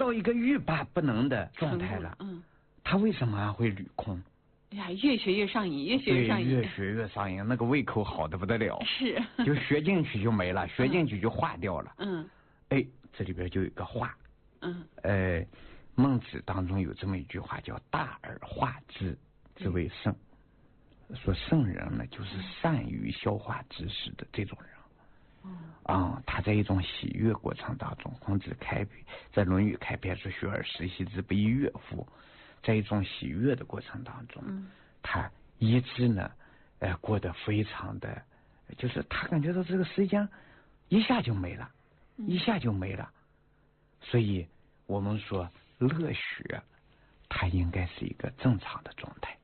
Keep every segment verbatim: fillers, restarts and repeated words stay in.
到一个欲罢不能的状态了。 嗯， 他为什么还会捋空？ 哎呀，越学越上瘾，越学越上瘾， 越学越上瘾，那个胃口好的不得了。 是， 就学进去就没了，学进去就化掉了。 嗯， 哎，这里边就有一个化。 嗯， 呃，孟子当中有这么一句话叫“大而化之，之为圣”。说圣人呢，就是善于消化知识的这种人。啊、嗯，他在一种喜悦过程当中，孔子开在《论语》开篇说：“学而时习之，不亦乐乎？”在一种喜悦的过程当中，嗯、他一直呢，呃，过得非常的，就是他感觉到这个时间一下就没了，嗯、一下就没了。所以我们说乐学，它应该是一个正常的状态。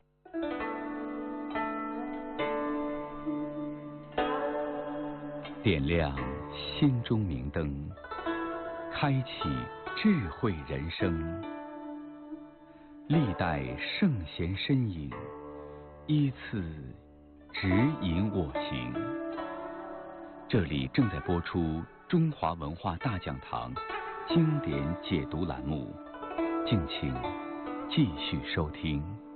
点亮心中明灯，开启智慧人生。历代圣贤身影，依次指引我行。这里正在播出中华文化大讲堂经典解读栏目，敬请继续收听。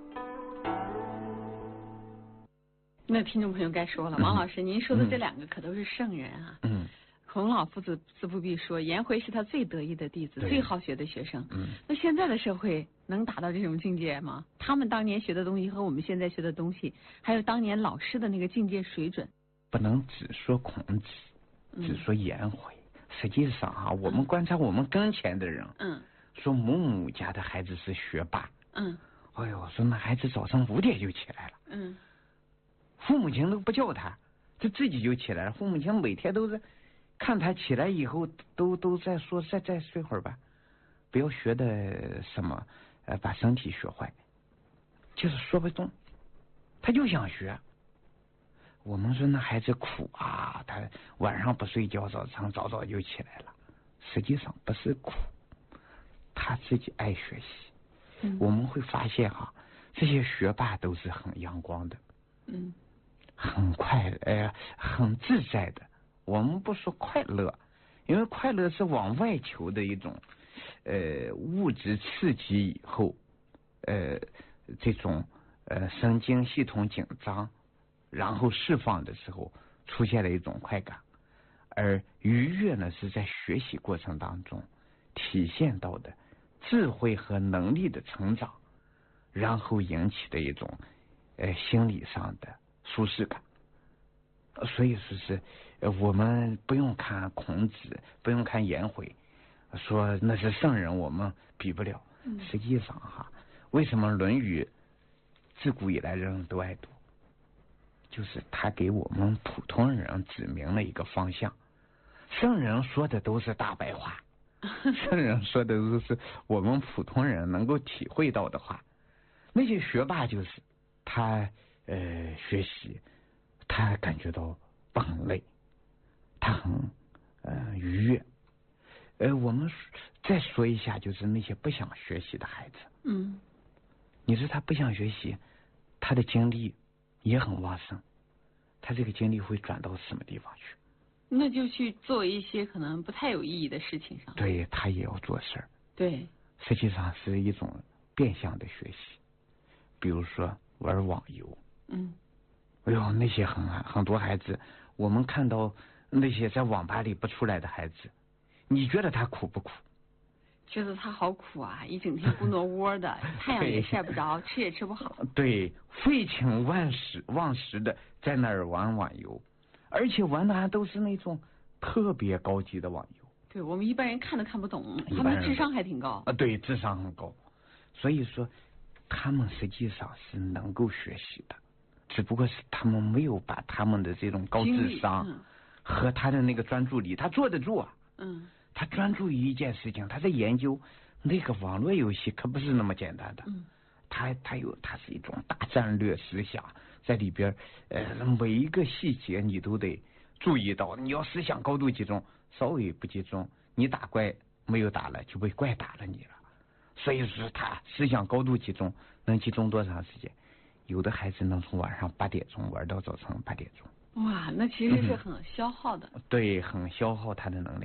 那听众朋友该说了，王老师，您说的这两个可都是圣人啊。 嗯， 孔老夫子自不必说，颜回是他最得意的弟子，最好学的学生。 嗯， 那现在的社会能达到这种境界吗？他们当年学的东西和我们现在学的东西，还有当年老师的那个境界水准， 不能只说孔子，只说颜回。嗯、实际上啊，我们观察我们跟前的人，嗯，说某某家的孩子是学霸，嗯，哎呦，说那孩子早上五点就起来了，嗯。父母亲都不叫他，他自己就起来了。父母亲每天都是看他起来以后，都都在说再再睡会儿吧，不要学的什么呃把身体学坏，就是说不动，他就想学。我们说那孩子苦啊，他晚上不睡觉，早上早早就起来了。实际上不是苦，他自己爱学习。嗯、我们会发现哈，这些学霸都是很阳光的。嗯。很快呃很自在的。我们不说快乐，因为快乐是往外求的一种呃物质刺激以后呃这种呃神经系统紧张，然后释放的时候出现了一种快感。而愉悦呢，是在学习过程当中体现到的智慧和能力的成长，然后引起的一种呃心理上的舒适感。所以说是我们不用看孔子，不用看颜回，说那是圣人，我们比不了。嗯、实际上哈，为什么《论语》自古以来人人都爱读？就是他给我们普通人指明了一个方向。圣人说的都是大白话，圣人说的都是我们普通人能够体会到的话。那些学霸就是他呃学习，他感觉到不很累，他很呃愉悦。呃，我们再说一下，就是那些不想学习的孩子，嗯，你说他不想学习，他的精力也很旺盛，他这个精力会转到什么地方去？ 那就去做一些可能不太有意义的事情上。 对，他也要做事儿。 对， 实际上是一种变相的学习，比如说玩网游。嗯，哎呦，那些很很多孩子，我们看到那些在网吧里不出来的孩子，你觉得他苦不苦？ 觉得他好苦啊，一整天不挪窝的，太阳也晒不着，吃也吃不好。 对，废寝忘食忘食的在那儿玩网游，而且玩的还都是那种特别高级的网游。 对，我们一般人看都看不懂，他们智商还挺高啊。对，智商很高，所以说他们实际上是能够学习的，只不过是他们没有把他们的这种高智商和他的那个专注力，他坐得住啊。嗯。他专注于一件事情，他在研究那个网络游戏，可不是那么简单的。嗯，他他有他是一种大战略思想在里边，呃，每一个细节你都得注意到。你要思想高度集中，稍微不集中，你打怪没有打了，就被怪打了你了。所以说，他思想高度集中，能集中多长时间？有的孩子能从晚上八点钟玩到早晨八点钟。 哇，那其实是很消耗的。 嗯、对，很消耗他的能量。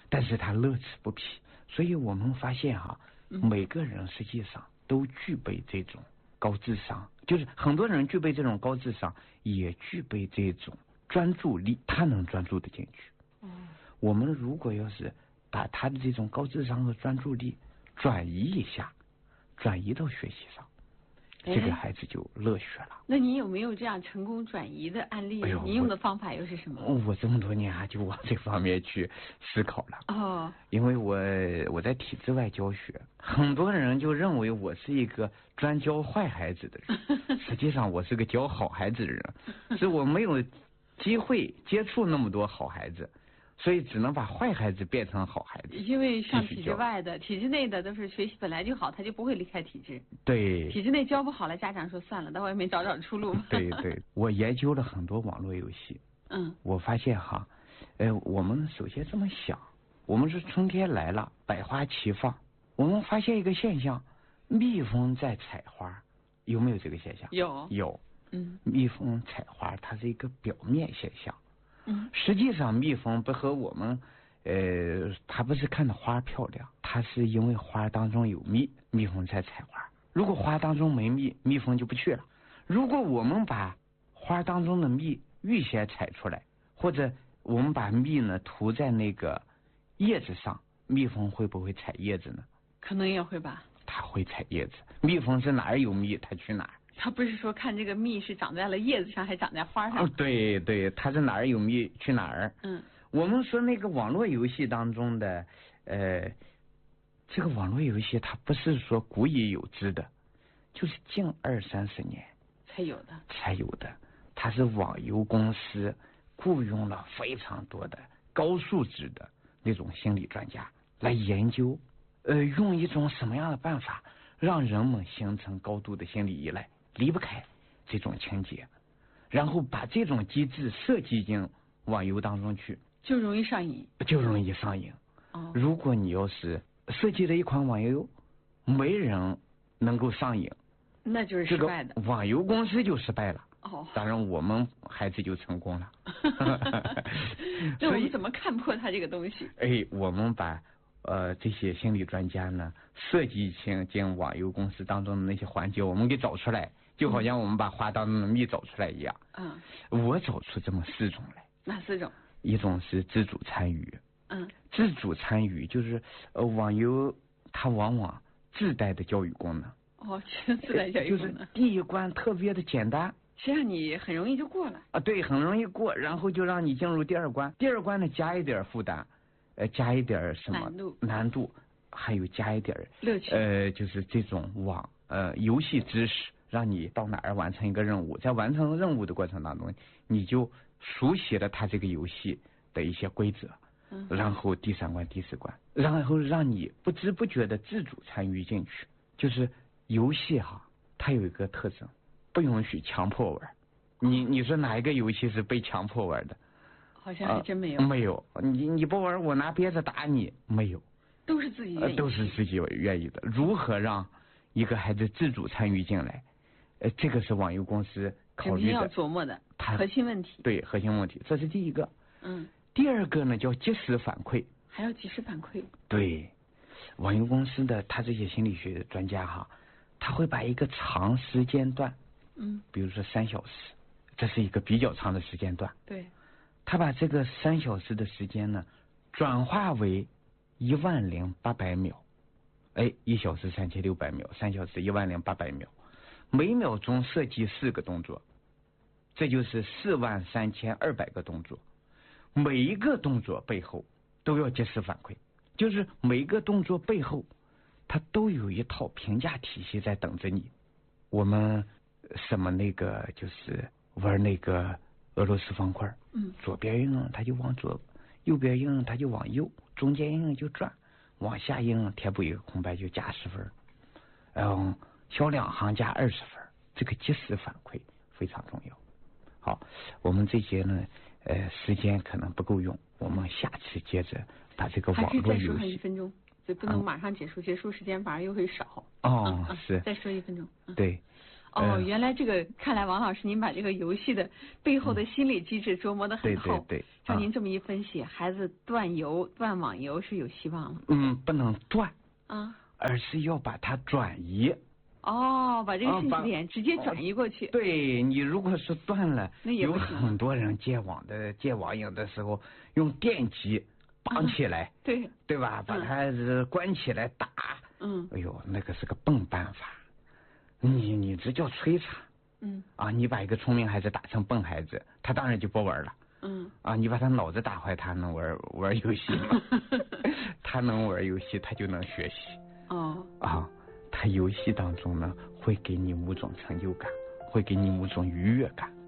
但是他乐此不疲。所以我们发现哈、啊，每个人实际上都具备这种高智商，就是很多人具备这种高智商，也具备这种专注力，他能专注的进去。嗯，我们如果要是把他的这种高智商和专注力转移一下，转移到学习上，这个孩子就乐学了。 那你有没有这样成功转移的案例？哎、你用的方法又是什么？ 我这么多年啊，就往这方面去思考了。哦，因为我我在体制外教学，很多人就认为我是一个专教坏孩子的人，实际上我是个教好孩子的人，是我没有机会接触那么多好孩子。所以只能把坏孩子变成好孩子。 因为上体制外的、体制内的都是学习本来就好，他就不会离开体制。 对。 体制内教不好了，家长说算了，到外面找找出路。 对对，我研究了很多网络游戏。嗯。我发现哈，呃，我们首先这么想，我们是春天来了，百花齐放。我们发现一个现象，蜜蜂在采花，有没有这个现象？ 有。 有。嗯。蜜蜂采花，它是一个表面现象。实际上，蜜蜂不和我们，呃，它不是看到花漂亮，它是因为花当中有蜜，蜜蜂才采花。如果花当中没蜜，蜜蜂就不去了。如果我们把花当中的蜜预先采出来，或者我们把蜜呢涂在那个叶子上，蜜蜂会不会采叶子呢？ 可能也会吧。 它会采叶子。蜜蜂是哪儿有蜜，它去哪儿。 他不是说看这个蜜是长在了叶子上，还长在花上？ 哦，对对，它是哪儿有蜜去哪儿。嗯，我们说那个网络游戏当中的，呃，这个网络游戏它不是说古已有之的，就是近二三十年才有的， 才有的。它是网游公司雇佣了非常多的高素质的那种心理专家来研究，呃，用一种什么样的办法让人们形成高度的心理依赖。离不开这种情节，然后把这种机制设计进网游当中去， 就容易上瘾， 就容易上瘾。哦，如果你要是设计了一款网游，没人能够上瘾， 那就是失败的， 这个网游公司就失败了。哦，当然我们孩子就成功了。 那我们怎么看破它这个东西？ 哎，我们把呃这些心理专家呢设计进进网游公司当中的那些环节，我们给找出来。就好像我们把花当中的蜜找出来一样。嗯，我找出这么四种来。 哪四种？ 一种是自主参与。嗯，自主参与就是呃网游它往往自带的教育功能。 哦，自带教育功能。 就是第一关特别的简单， 实际上你很容易就过了。 啊，对，很容易过，然后就让你进入第二关。第二关呢加一点负担，呃，加一点什么难度？ 难度，还有加一点乐趣。 呃，就是这种网呃游戏知识。让你到哪儿完成一个任务，在完成任务的过程当中，你就熟悉了它这个游戏的一些规则，嗯，然后第三关、第四关，然后让你不知不觉的自主参与进去。就是游戏哈，它有一个特征，不允许强迫玩。你你说哪一个游戏是被强迫玩的？ 好像还真没有。 呃、没有，你你不玩，我拿鞭子打你，没有。 都是自己愿意、 呃，都是自己愿意的。如何让一个孩子自主参与进来？呃，这个是网游公司考虑的， 要琢磨的核心问题。 对，核心问题，这是第一个。嗯。第二个呢，叫及时反馈。 还要及时反馈。 对，网游公司的他这些心理学专家哈，他会把一个长时间段，嗯，比如说三小时，这是一个比较长的时间段。 对。 他把这个三小时的时间呢，转化为一万零八百秒。哎，一小时三千六百秒，三小时一万零八百秒。每秒钟设计四个动作，这就是四万三千二百个动作。每一个动作背后都要及时反馈，就是每一个动作背后，它都有一套评价体系在等着你。我们什么那个就是玩那个俄罗斯方块，嗯，左边硬它就往左，右边硬它就往右，中间硬就转，往下硬填补一个空白就加十分。嗯。小两行加二十分，这个及时反馈非常重要。好，我们这些呢，呃，时间可能不够用，我们下次接着把这个网络游戏。 还可以再说一分钟，所以不能马上结束，嗯、结束时间反而又会少。 哦， 嗯、 是。 再说一分钟。 嗯、对， 哦，原来这个看来王老师您把这个游戏的背后的心理机制琢磨得很透。 对对对。 照您这么一分析，孩子断游、断网游是有希望了。 嗯，不能断啊， 而是要把它转移。 哦，把这个兴趣点直接转移过去。 哦、对你如果是断了， 那也有很多人戒网的戒网瘾的时候用电击绑起来，啊、 对对吧？把它关起来打。 嗯。 哎呦，那个是个笨办法，你你这叫摧残。 嗯。 啊，你把一个聪明孩子打成笨孩子，他当然就不玩了。 嗯。 啊，你把他脑子打坏，他能玩玩游戏吗？他能玩游戏，他就能学习。 哦。 啊。他游戏当中呢，会给你某种成就感，会给你某种愉悦感。